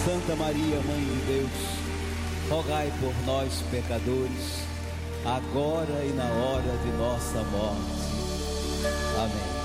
Santa Maria, Mãe de Deus, rogai por nós, pecadores, agora e na hora de nossa morte. Amém.